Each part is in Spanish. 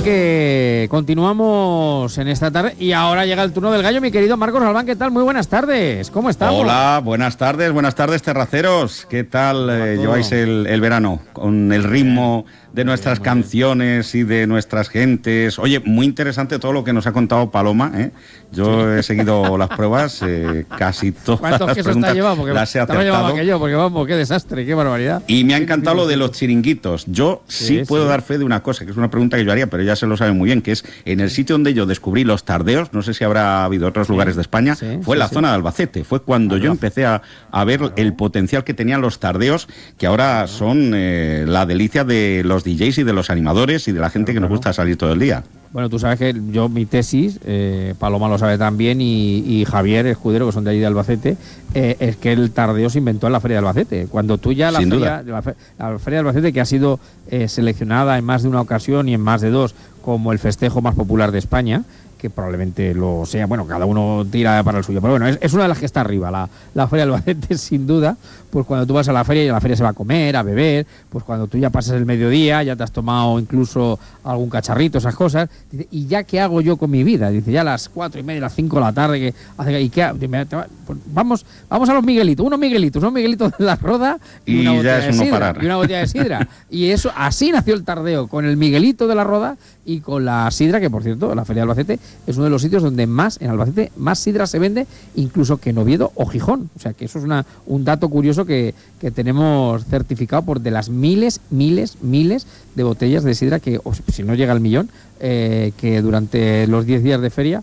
que continuamos en esta tarde y ahora llega el turno del gallo, mi querido Marcos Galván. ¿Qué tal? Muy buenas tardes. ¿Cómo estamos? Hola, buenas tardes, terraceros. ¿Qué tal lleváis el verano? Con el ritmo de nuestras canciones y de nuestras gentes. Oye, muy interesante todo lo que nos ha contado Paloma, ¿eh? Yo he seguido las pruebas, casi todas las preguntas las he acertado. Porque vamos, qué desastre, qué barbaridad. Y me ha encantado lo de los chiringuitos. Yo sí puedo dar fe de una cosa, que es una pregunta que yo haría, pero ya se lo sabe muy bien, que es en el sitio donde yo descubrí los tardeos, no sé si habrá habido otros lugares de España, fue la zona de Albacete. Fue cuando yo empecé a ver el potencial que tenían los tardeos, que ahora son la delicia de los DJs y de los animadores y de la gente que nos gusta salir todo el día. Bueno, tú sabes que yo, mi tesis, Paloma lo sabe también, y Javier Escudero, que son de allí de Albacete, es que el tardeo se inventó en la Feria de Albacete. Cuando tú ya la Feria de Albacete, que ha sido seleccionada en más de una ocasión y en más de dos como el festejo más popular de España, que probablemente lo sea, bueno, cada uno tira para el suyo, pero bueno, es una de las que está arriba, la Feria de Albacete, sin duda. Pues cuando tú vas a la feria, y a la feria se va a comer, a beber, pues cuando tú ya pasas el mediodía, ya te has tomado incluso algún cacharrito, esas cosas, dice, ¿y ya qué hago yo con mi vida? Dice, ya a las 4:30, las 5 de la tarde, ¿y qué hago? Pues vamos a los Miguelitos, unos Miguelitos de la Roda y una botella de sidra, y una botella de sidra. Y eso, así nació el tardeo, con el Miguelito de la Roda y con la sidra, que por cierto, la Feria de Albacete es uno de los sitios donde en Albacete más sidra se vende incluso que en Oviedo o Gijón. O sea que eso es un dato curioso que tenemos certificado por de las miles de botellas de sidra que, si no llega al millón, que durante los 10 días de feria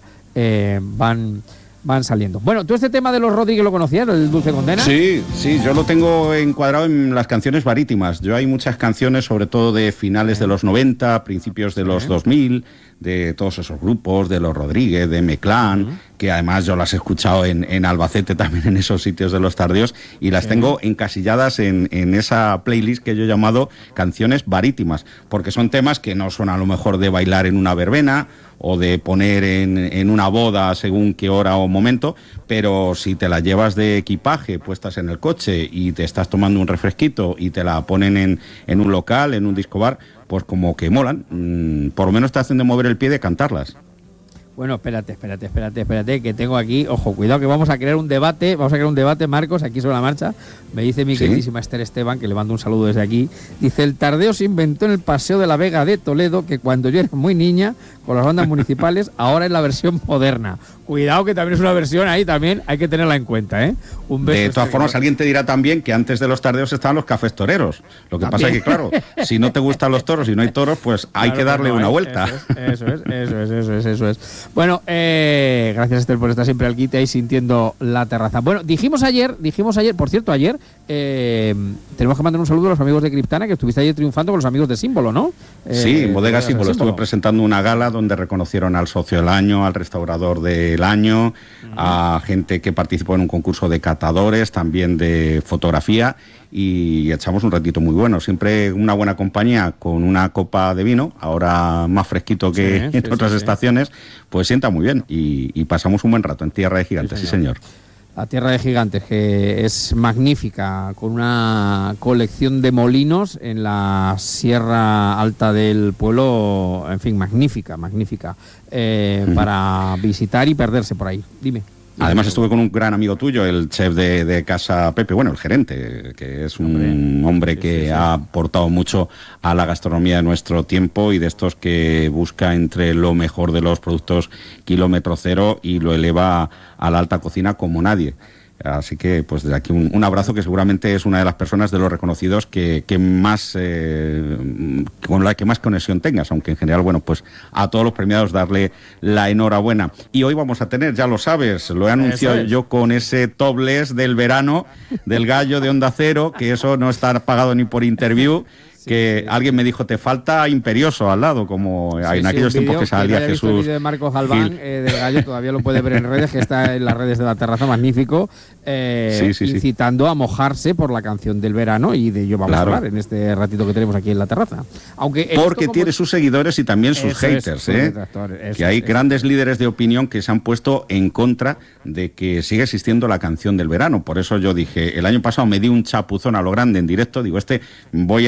van saliendo. Bueno, ¿tú este tema de los Rodríguez lo conocías, el Dulce Condena? Sí, yo lo tengo encuadrado en las canciones marítimas. Yo hay muchas canciones, sobre todo de finales de los 90, principios de los 2000, de todos esos grupos, de los Rodríguez, de M-Clan, que además yo las he escuchado en Albacete también, en esos sitios de los tardeos, y las tengo encasilladas en esa playlist que yo he llamado canciones marítimas, porque son temas que no son a lo mejor de bailar en una verbena o de poner en una boda según qué hora o momento, pero si te la llevas de equipaje puestas en el coche y te estás tomando un refresquito y te la ponen en un local, en un disco bar, pues como que molan, por lo menos te hacen de mover el pie de cantarlas. Bueno, espérate, que tengo aquí, ojo, cuidado que vamos a crear un debate, Marcos, aquí sobre la marcha. Me dice mi queridísima Esther Esteban, que le mando un saludo desde aquí, dice, el tardeo se inventó en el Paseo de la Vega de Toledo, que cuando yo era muy niña, con las bandas municipales, ahora es la versión moderna. Cuidado que también es una versión ahí, también hay que tenerla en cuenta, ¿eh? Un beso. De todas formas, alguien te dirá también que antes de los tardeos estaban los cafés toreros. Lo que pasa es que, claro, si no te gustan los toros y no hay toros, pues hay que darle una vuelta. Eso es. Bueno, gracias, Esther, por estar siempre al quite ahí sintiendo la terraza. Bueno, dijimos ayer, por cierto, tenemos que mandar un saludo a los amigos de Criptana, que estuviste ayer triunfando con los amigos de Símbolo, ¿no? Sí, en Bodega Símbolo. Estuve presentando una gala donde reconocieron al socio del año, al restaurador del año, a gente que participó en un concurso de catadores, también de fotografía, y echamos un ratito muy bueno. Siempre una buena compañía con una copa de vino, ahora más fresquito que en otras estaciones, pues sienta muy bien, y pasamos un buen rato en Tierra de Gigantes, sí señor. La Tierra de Gigantes, que es magnífica, con una colección de molinos en la Sierra Alta del pueblo, en fin, magnífica, para visitar y perderse por ahí. Dime. Además estuve con un gran amigo tuyo, el chef de Casa Pepe, bueno, el gerente, que es un hombre que ha aportado mucho a la gastronomía de nuestro tiempo y de estos que busca entre lo mejor de los productos kilómetro cero y lo eleva a la alta cocina como nadie. Así que, pues desde aquí un abrazo, que seguramente es una de las personas de los reconocidos que más con la que más conexión tengas, aunque en general, bueno, pues a todos los premiados darle la enhorabuena. Y hoy vamos a tener, ya lo sabes, lo he anunciado yo con ese topless del verano del gallo de Onda Cero, que eso no está pagado ni por Interview. Que alguien me dijo, te falta Imperioso al lado, como en aquellos tiempos que salía Jesús. El vídeo de Marcos Galván, del gallo, todavía lo puede ver en redes, que está en las redes de La Terraza, magnífico, incitando a mojarse por la canción del verano, y de ello vamos a hablar en este ratito que tenemos aquí en La Terraza. Porque tiene sus seguidores y también sus haters, que hay grandes líderes de opinión que se han puesto en contra de que siga existiendo la canción del verano. Por eso yo dije, el año pasado me di un chapuzón a lo grande en directo, digo, voy a hacer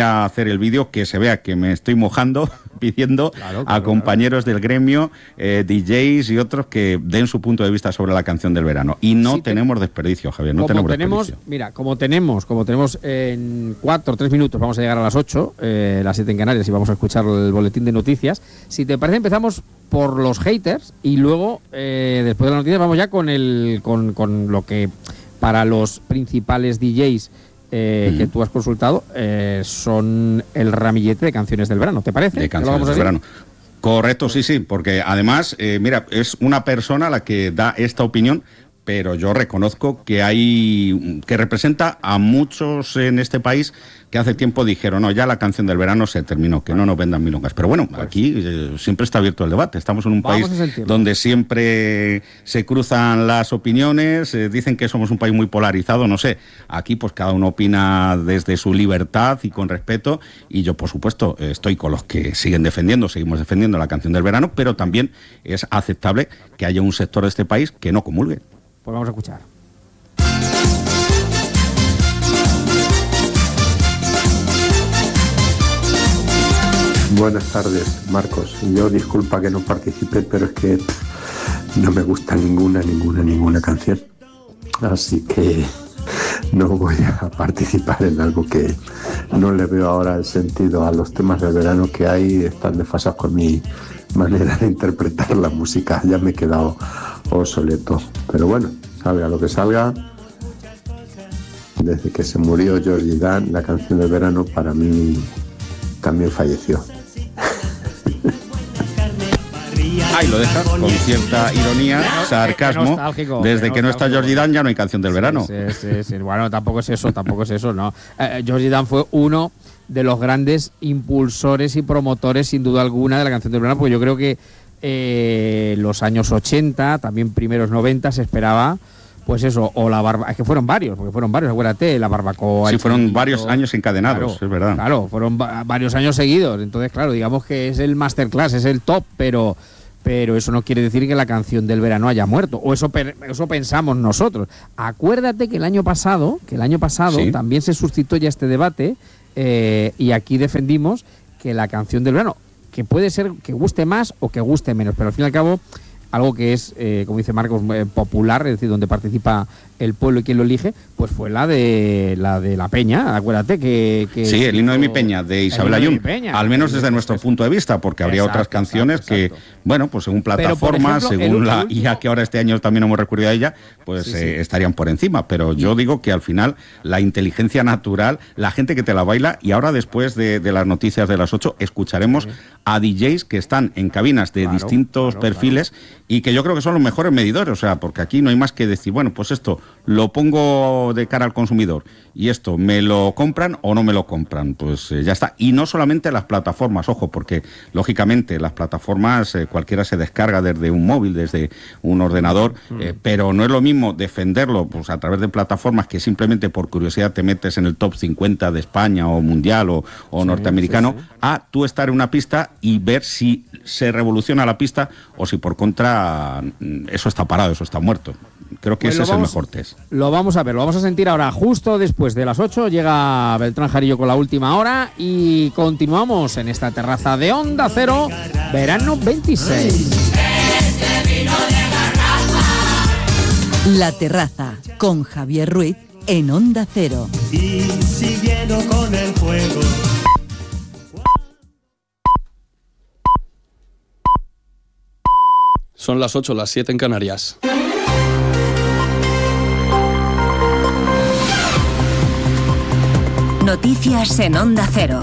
ver el vídeo, que se vea que me estoy mojando, pidiendo a compañeros del gremio, DJs y otros que den su punto de vista sobre la canción del verano. Y no tenemos desperdicio, Javier, no tenemos desperdicio. Mira, como tenemos en 4 o 3 minutos, vamos a llegar a las 8, las 7 en Canarias, y vamos a escuchar el boletín de noticias. Si te parece, empezamos por los haters y luego, después de las noticias, vamos ya con lo que para los principales DJs que tú has consultado son el ramillete de canciones del verano. ¿Te parece? De canciones del verano. Correcto, sí, porque además, mira, es una persona la que da esta opinión, pero yo reconozco que representa a muchos en este país que hace tiempo dijeron, no, ya la canción del verano se terminó, que no nos vendan milongas. Pero bueno, aquí siempre está abierto el debate. Estamos en un país donde siempre se cruzan las opiniones, dicen que somos un país muy polarizado, no sé. Aquí pues cada uno opina desde su libertad y con respeto, y yo por supuesto estoy con los que seguimos defendiendo la canción del verano, pero también es aceptable que haya un sector de este país que no comulgue. Pues vamos a escuchar. Buenas tardes, Marcos. Yo disculpa que no participe, pero es que no me gusta ninguna canción. Así que no voy a participar en algo que no le veo ahora el sentido a los temas del verano que hay. Están desfasados con mi manera de interpretar la música. Ya me he quedado obsoleto. Pero bueno, salga lo que salga. Desde que se murió Georgie Dan, la canción del verano para mí también falleció. Ahí lo dejas con cierta ironía, sarcasmo. Desde que no está Georgie Dan ya no hay canción del verano. Sí. Bueno, tampoco es eso, ¿no? Georgie Dan fue uno de los grandes impulsores y promotores, sin duda alguna, de la canción del verano, porque yo creo que los años 80, también primeros 90, se esperaba, pues eso, o la barbacoa, es que fueron varios, acuérdate, la barbacoa. Sí, fueron varios años encadenados, es verdad. Claro, fueron varios años seguidos, entonces claro, digamos que es el masterclass, es el top, pero eso no quiere decir que la canción del verano haya muerto, o eso pensamos nosotros. Acuérdate que el año pasado ¿sí? También se suscitó ya este debate, y aquí defendimos que la canción del verano, que puede ser que guste más o que guste menos, pero al fin y al cabo algo que es, como dice Marcos, popular, es decir, donde participa el pueblo y quien lo elige, pues fue la de la Peña, acuérdate que sí, el himno de mi Peña, de Isabel Ayun, al menos desde nuestro punto de vista, porque habría otras canciones que, bueno, pues según plataformas, según la IA, que ahora este año también hemos recurrido a ella, pues estarían por encima, pero yo digo que al final la inteligencia natural, la gente que te la baila, y ahora después de las noticias de las 8, escucharemos a DJs que están en cabinas de distintos perfiles, y que yo creo que son los mejores medidores, o sea, porque aquí no hay más que decir, bueno, pues esto lo pongo de cara al consumidor y esto me lo compran o no me lo compran, pues ya está. Y no solamente las plataformas, ojo, porque lógicamente las plataformas cualquiera se descarga desde un móvil, desde un ordenador, pero no es lo mismo defenderlo pues a través de plataformas que simplemente por curiosidad te metes en el top 50 de España o mundial o norteamericano, a tú estar en una pista y ver si se revoluciona la pista o si por contra eso está parado, eso está muerto. Creo que pues ese es el mejor test. Lo vamos a ver, lo vamos a sentir ahora justo después de las 8. Llega Beltrán Jarillo con la última hora y continuamos en esta terraza de Onda Cero, verano 26. La terraza con Javier Ruiz en Onda Cero. Y siguiendo con el juego. Son las 8, las 7 en Canarias. Noticias en Onda Cero.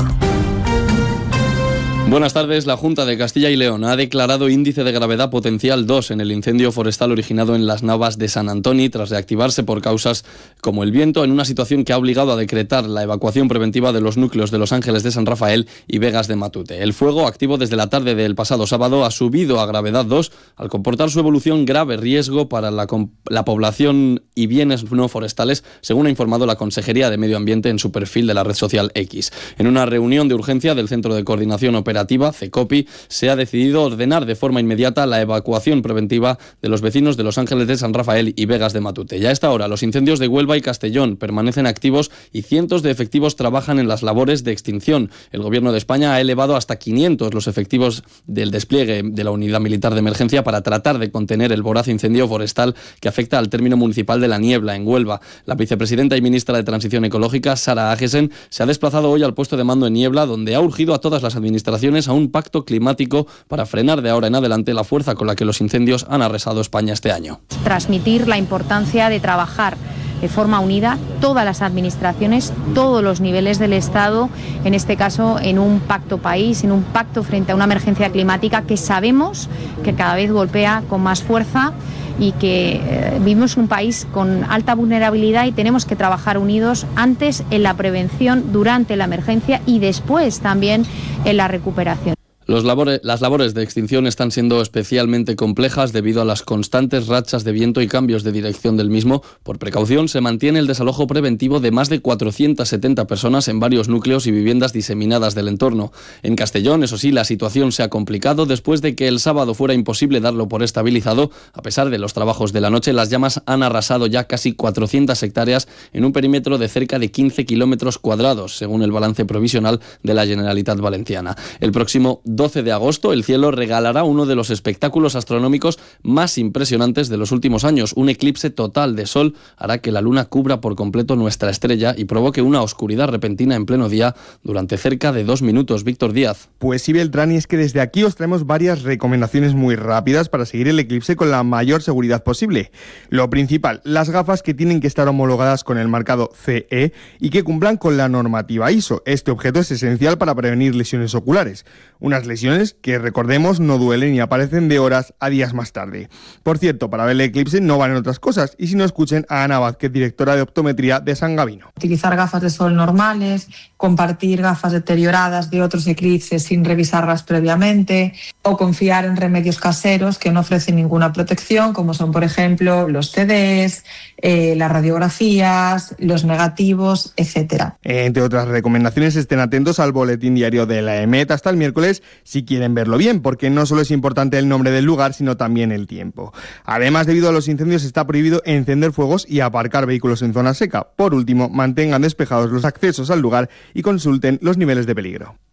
Buenas tardes. La Junta de Castilla y León ha declarado índice de gravedad potencial 2 en el incendio forestal originado en las Navas de San Antoni tras reactivarse por causas como el viento, en una situación que ha obligado a decretar la evacuación preventiva de los núcleos de Los Ángeles de San Rafael y Vegas de Matute. El fuego, activo desde la tarde del pasado sábado, ha subido a gravedad 2 al comportar su evolución grave riesgo para la población y bienes no forestales, según ha informado la Consejería de Medio Ambiente en su perfil de la red social X. En una reunión de urgencia del Centro de Coordinación Operativa Operativa, CECOPI, se ha decidido ordenar de forma inmediata la evacuación preventiva de los vecinos de Los Ángeles de San Rafael y Vegas de Matute. Ya a esta hora, los incendios de Huelva y Castellón permanecen activos y cientos de efectivos trabajan en las labores de extinción. El Gobierno de España ha elevado hasta 500 los efectivos del despliegue de la Unidad Militar de Emergencia para tratar de contener el voraz incendio forestal que afecta al término municipal de La Niebla, en Huelva. La vicepresidenta y ministra de Transición Ecológica, Sara Agesen, se ha desplazado hoy al puesto de mando en Niebla, donde ha urgido a todas las administraciones a un pacto climático para frenar de ahora en adelante la fuerza con la que los incendios han arrasado España este año. Transmitir la importancia de trabajar de forma unida todas las administraciones, todos los niveles del Estado, en este caso en un pacto país, en un pacto frente a una emergencia climática que sabemos que cada vez golpea con más fuerza y que vivimos en un país con alta vulnerabilidad y tenemos que trabajar unidos antes en la prevención, durante la emergencia y después también en la recuperación. Las labores de extinción están siendo especialmente complejas debido a las constantes rachas de viento y cambios de dirección del mismo. Por precaución, se mantiene el desalojo preventivo de más de 470 personas en varios núcleos y viviendas diseminadas del entorno. En Castellón, eso sí, la situación se ha complicado después de que el sábado fuera imposible darlo por estabilizado. A pesar de los trabajos de la noche, las llamas han arrasado ya casi 400 hectáreas en un perímetro de cerca de 15 kilómetros cuadrados, según el balance provisional de la Generalitat Valenciana. El próximo 12 de agosto, el cielo regalará uno de los espectáculos astronómicos más impresionantes de los últimos años. Un eclipse total de sol hará que la luna cubra por completo nuestra estrella y provoque una oscuridad repentina en pleno día durante cerca de 2 minutos. Víctor Díaz. Pues sí, Beltrán, y es que desde aquí os traemos varias recomendaciones muy rápidas para seguir el eclipse con la mayor seguridad posible. Lo principal, las gafas que tienen que estar homologadas con el marcado CE y que cumplan con la normativa ISO. Este objeto es esencial para prevenir lesiones oculares. Unas lesiones que, recordemos, no duelen y aparecen de horas a días más tarde. Por cierto, para ver el eclipse no valen otras cosas, y si no, escuchen a Ana Vázquez, directora de optometría de San Gabino. Utilizar gafas de sol normales, compartir gafas deterioradas de otros eclipses sin revisarlas previamente, o confiar en remedios caseros que no ofrecen ninguna protección, como son, por ejemplo, los CDs, las radiografías, los negativos, etc. Entre otras recomendaciones, estén atentos al boletín diario de la EMET hasta el miércoles si quieren verlo bien, porque no solo es importante el nombre del lugar, sino también el tiempo. Además, debido a los incendios, está prohibido encender fuegos y aparcar vehículos en zona seca. Por último, mantengan despejados los accesos al lugar y consulten los niveles de peligro.